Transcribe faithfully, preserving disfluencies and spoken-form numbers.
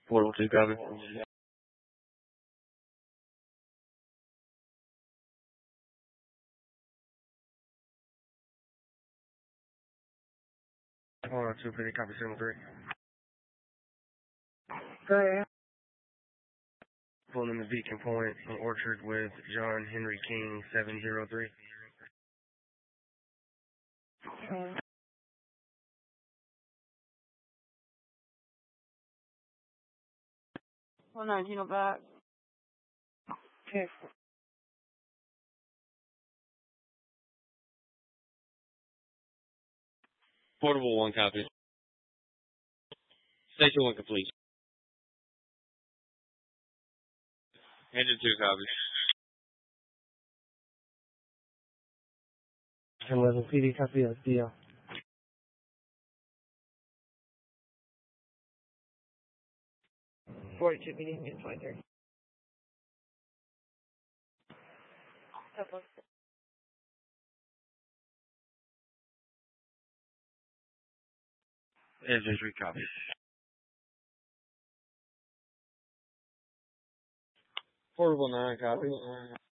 Portal two, copy. Hold on, two fifty, copy seven three. Go ahead. Pulling in the Beacon Point in Orchard with John Henry King, seven zero three. Okay. one nineteen on back. Okay. Portable one, copy. Station one complete. Engine two, copy. eleven P D, copy S D L. forty-two P D, engine twenty-three. Engine three, copy. Portable nine, copy.